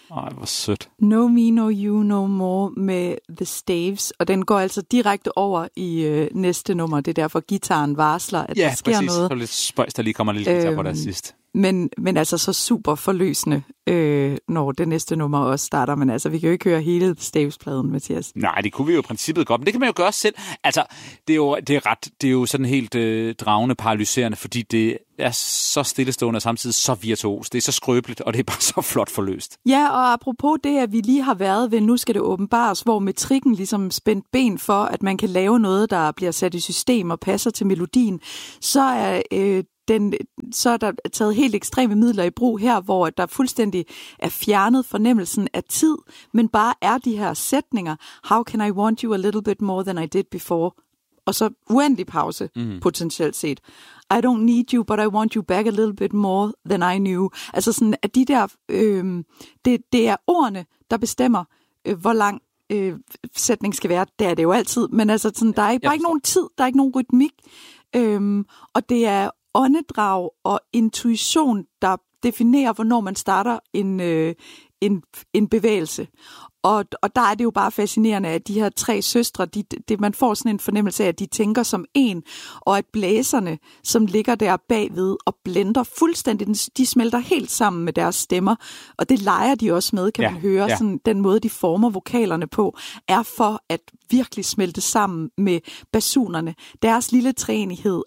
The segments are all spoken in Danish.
Ej, hvor sødt. No Me, No You, No More med The Staves, og den går altså direkte over i næste nummer. Det er derfor, gitaren varsler, at der sker noget. Ja, præcis. Så lidt spøjs, der lige kommer lidt guitar på der sidst. Men altså så super forløsende, når det næste nummer også starter. Men altså, vi kan jo ikke høre hele Staves-pladen, Mathias. Nej, det kunne vi jo i princippet godt, men det kan man jo gøre selv. Altså, det er jo sådan helt dragende, paralyserende, fordi det er så stillestående og samtidig så virtuos. Det er så skrøbeligt, og det er bare så flot forløst. Ja, og apropos det, at vi lige har været ved, nu skal det åbenbares, hvor metrikken ligesom spændt ben for, at man kan lave noget, der bliver sat i system og passer til melodien, så er der taget helt ekstreme midler i brug her, hvor der fuldstændig er fjernet fornemmelsen af tid, men bare er de her sætninger. How can I want you a little bit more than I did before? Og så uendelig pause, potentielt set. I don't need you, but I want you back a little bit more than I knew. Altså sådan, at de der, det er ordene, der bestemmer, hvor lang sætning skal være. Det er det jo altid, men altså sådan, der er bare ikke nogen tid, der er ikke nogen rytmik. Og det er åndedrag og intuition, der definerer, hvornår man starter en bevægelse. Og der er det jo bare fascinerende, at de her tre søstre, man får sådan en fornemmelse af, at de tænker som en, og at blæserne, som ligger der bagved og blender fuldstændig, de smelter helt sammen med deres stemmer, og det leger de også med, kan man høre. Sådan, den måde, de former vokalerne på, er for at virkelig smelte sammen med basunerne. Deres lille træenighed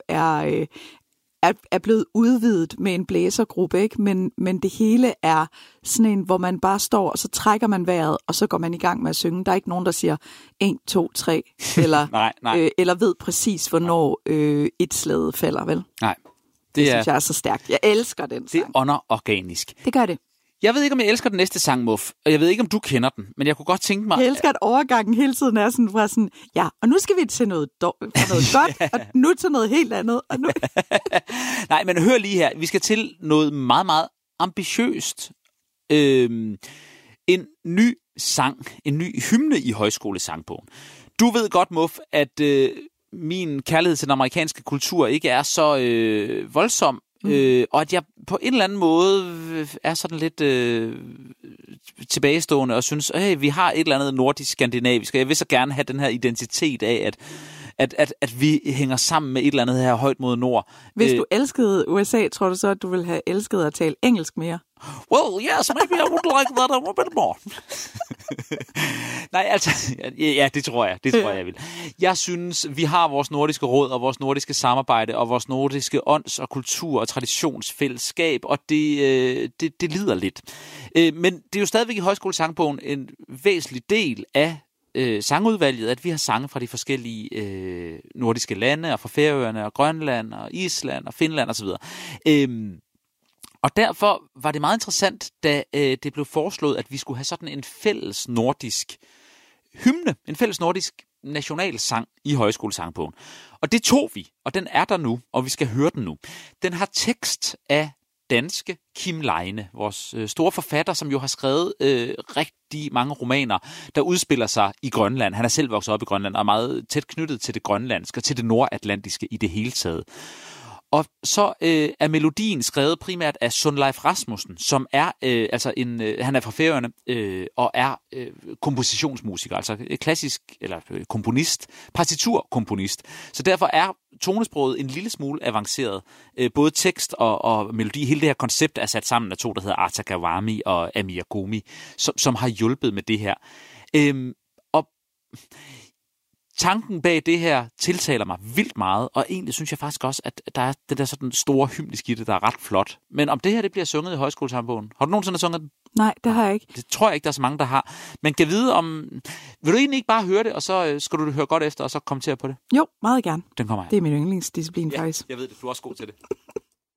er blevet udvidet med en blæsergruppe, ikke? Men det hele er sådan en, hvor man bare står, og så trækker man vejret, og så går man i gang med at synge. Der er ikke nogen, der siger 1, 2, 3, eller, nej. Eller ved præcis, hvornår et slag falder, vel? Nej. Det synes jeg er så stærkt. Jeg elsker den sang. Det ånder organisk. Det gør det. Jeg ved ikke, om jeg elsker den næste sang, Muff, og jeg ved ikke, om du kender den, men jeg kunne godt tænke mig... Jeg elsker, at overgangen hele tiden er sådan fra sådan, ja, og nu skal vi til noget godt, og nu til noget helt andet. Og nu... Nej, men hør lige her. Vi skal til noget meget, meget ambitiøst. En ny sang, en ny hymne i højskolesangbogen. Du ved godt, Muff, at min kærlighed til den amerikanske kultur ikke er så voldsom, og at jeg på en eller anden måde er sådan lidt tilbagestående og synes, vi har et eller andet nordisk-skandinavisk, og jeg vil så gerne have den her identitet af, at vi hænger sammen med et eller andet her højt mod nord. Hvis du elskede USA, tror du så, at du ville have elsket at tale engelsk mere? Well, yes, maybe I would like that a little bit more. Nej, altså, ja, det tror jeg vil. Jeg synes, vi har vores nordiske råd og vores nordiske samarbejde og vores nordiske ånds- og kultur- og traditionsfællesskab, og det lider lidt. Men det er jo stadigvæk i højskolesangbogen en væsentlig del af sangudvalget, at vi har sange fra de forskellige nordiske lande, og fra Færøerne, og Grønland, og Island, og Finland osv. Og derfor var det meget interessant, da det blev foreslået, at vi skulle have sådan en fælles nordisk hymne, en fælles nordisk nationalsang i højskolesangbogen. Og det tog vi, og den er der nu, og vi skal høre den nu. Den har tekst af danske Kim Leine, vores store forfatter, som jo har skrevet rigtig mange romaner, der udspiller sig i Grønland. Han er selv vokset op i Grønland og er meget tæt knyttet til det grønlandske og til det nordatlantiske i det hele taget. Og så er melodien skrevet primært af Sundleif Rasmussen, som er han er fra Færøerne og er kompositionsmusiker, altså klassisk eller komponist, partiturkomponist. Så derfor er tonesproget en lille smule avanceret. Både tekst og melodi, hele det her koncept er sat sammen af to, der hedder Arta Gawami og Amir Gomi, som har hjulpet med det her. Og tanken bag det her tiltaler mig vildt meget, og egentlig synes jeg faktisk også, at der er det der sådan store hymnisk i det, der er ret flot. Men om det her, det bliver sunget i højskolesangbogen. Har du nogensinde sunget den? Nej, det har jeg ikke. Det tror jeg ikke, der er så mange, der har. Men kan vide om... Vil du egentlig ikke bare høre det, og så skal du høre godt efter, og så kommentere på det? Jo, meget gerne. Den kommer her. Det er min yndlingsdisciplin, faktisk. Jeg ved det. Du er også god til det.